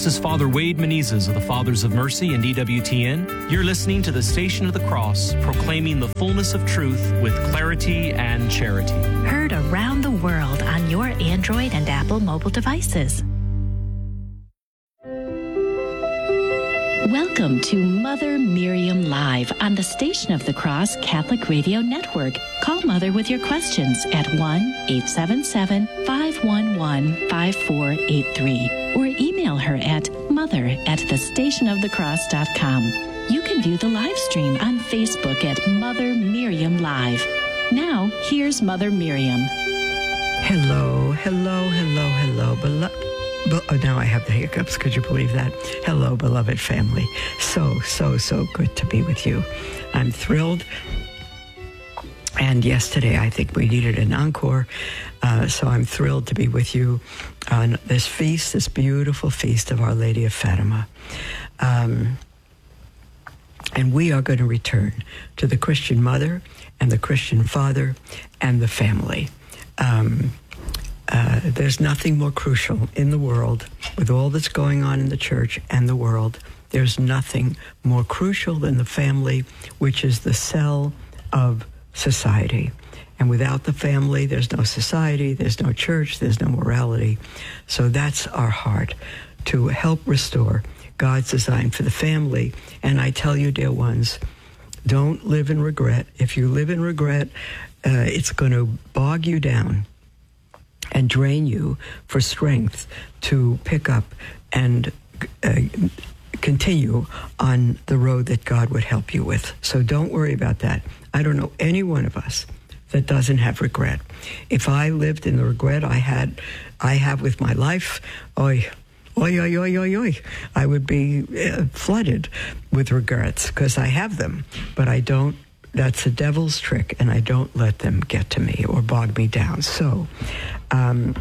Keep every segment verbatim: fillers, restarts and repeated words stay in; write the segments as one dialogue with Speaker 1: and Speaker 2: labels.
Speaker 1: This is Father Wade Menezes of the Fathers of Mercy and E W T N. You're listening to the Station of the Cross, proclaiming the fullness of truth with clarity and charity.
Speaker 2: Heard around the world on your Android and Apple mobile devices. Welcome to Mother Miriam Live on the Station of the Cross Catholic Radio Network. Call Mother with your questions at one eight seven seven, five one one, five four eight three or email her at mother at the station of the cross dot com. You can view the live stream on Facebook at Mother Miriam Live. Now, here's Mother Miriam.
Speaker 3: Hello, hello, hello, hello, beloved. But oh, now I have the hiccups. Could you believe that? Hello, beloved family. So, so, so good to be with you. I'm thrilled. And yesterday, I think we needed an encore. Uh, so I'm thrilled to be with you on this feast, this beautiful feast of Our Lady of Fatima. Um, and we are going to return to the Christian mother and the Christian father and the family. Um Uh, there's nothing more crucial in the world, with all that's going on in the church and the world. There's nothing more crucial than the family, which is the cell of society. And without the family, there's no society, there's no church, there's no morality. So that's our heart, to help restore God's design for the family. And I tell you, dear ones, don't live in regret. If you live in regret, uh, it's going to bog you down and drain you for strength to pick up and uh, continue on the road that God would help you with. So don't worry about that. I don't know any one of us that doesn't have regret. If I lived in the regret I had, I have with my life, oy, oy, oy, oy, oy, oy, I would be uh, flooded with regrets, because I have them, but I don't. That's the devil's trick, and I don't let them get to me or bog me down. So um,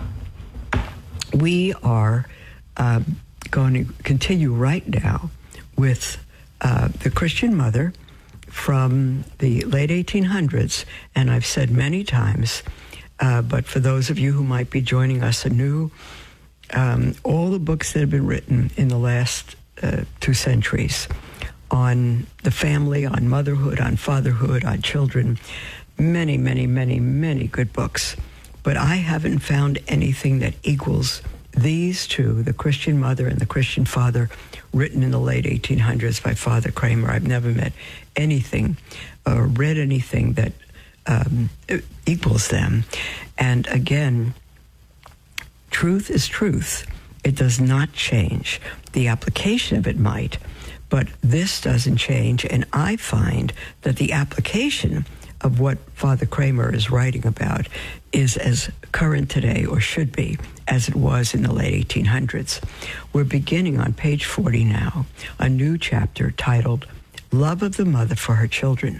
Speaker 3: we are uh, going to continue right now with uh, the Christian mother from the late eighteen hundreds, and I've said many times, uh, but for those of you who might be joining us anew, um, all the books that have been written in the last uh, two centuries on the family, on motherhood, on fatherhood, on children, many, many, many, many good books. But I haven't found anything that equals these two, the Christian mother and the Christian father, written in the late eighteen hundreds by Father Kramer. I've never met anything or read anything that um, equals them. And again, truth is truth. It does not change. The application of it might, but this doesn't change, and I find that the application of what Father Kramer is writing about is as current today, or should be, as it was in the late eighteen hundreds. We're beginning on page forty now, a new chapter titled Love of the Mother for Her Children.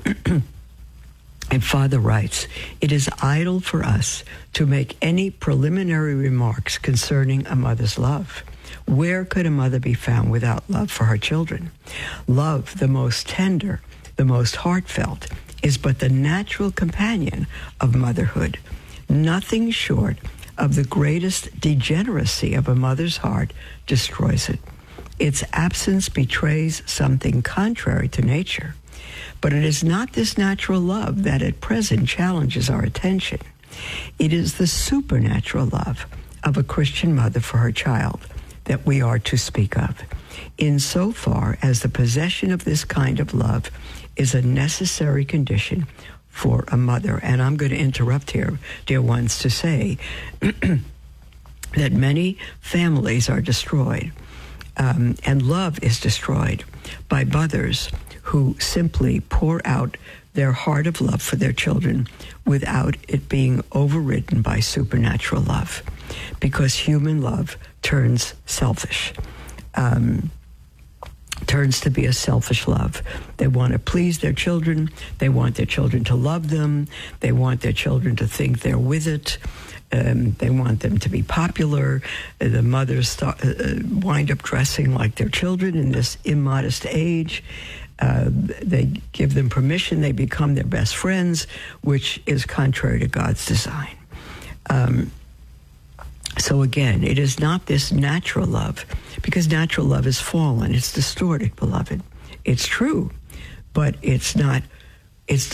Speaker 3: And Father writes, "It is idle for us to make any preliminary remarks concerning a mother's love. Where could a mother be found without love for her children? Love, the most tender, the most heartfelt, is but the natural companion of motherhood. Nothing short of the greatest degeneracy of a mother's heart destroys it. Its absence betrays something contrary to nature. But it is not this natural love that at present challenges our attention. It is the supernatural love of a Christian mother for her child that we are to speak of, insofar as the possession of this kind of love is a necessary condition for a mother." And I'm going to interrupt here, dear ones, to say that many families are destroyed, um, and love is destroyed by mothers who simply pour out their heart of love for their children without it being overridden by supernatural love, because human love turns selfish, um, turns to be a selfish love. They want to please their children. They want their children to love them. They want their children to think they're with it. Um, they want them to be popular. Uh, the mothers start, uh, wind up dressing like their children in this immodest age. Uh, they give them permission. They become their best friends, which is contrary to God's design. Um, So again, it is not this natural love, because natural love is fallen. It's distorted, beloved. It's true, but it's not